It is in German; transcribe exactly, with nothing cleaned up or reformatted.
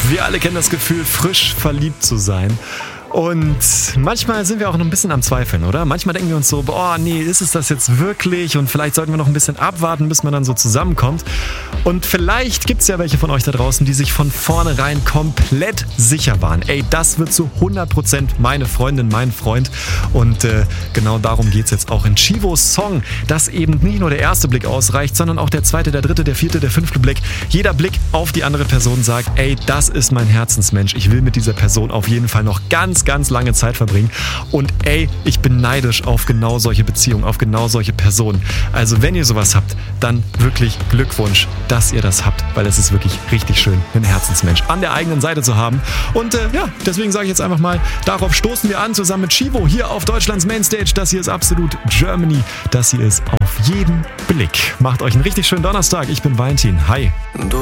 Wir alle kennen das Gefühl, frisch verliebt zu sein. Und manchmal sind wir auch noch ein bisschen am Zweifeln, oder? Manchmal denken wir uns so, boah, nee, ist es das jetzt wirklich? Und vielleicht sollten wir noch ein bisschen abwarten, bis man dann so zusammenkommt. Und vielleicht gibt es ja welche von euch da draußen, die sich von vornherein komplett sicher waren. Ey, das wird zu hundert Prozent meine Freundin, mein Freund. Und äh, genau darum geht es jetzt auch in Chivos Song, dass eben nicht nur der erste Blick ausreicht, sondern auch der zweite, der dritte, der vierte, der fünfte Blick. Jeder Blick auf die andere Person sagt, ey, das ist mein Herzensmensch. Ich will mit dieser Person auf jeden Fall noch ganz ganz lange Zeit verbringen. Und ey, ich bin neidisch auf genau solche Beziehungen, auf genau solche Personen. Also wenn ihr sowas habt, dann wirklich Glückwunsch, dass ihr das habt, weil es ist wirklich richtig schön, einen Herzensmensch an der eigenen Seite zu haben. Und äh, ja, deswegen sage ich jetzt einfach mal, darauf stoßen wir an, zusammen mit Chivo hier auf Deutschlands Mainstage. Das hier ist absolut Germany. Das hier ist auf jeden Blick. Macht euch einen richtig schönen Donnerstag. Ich bin Valentin. Hi.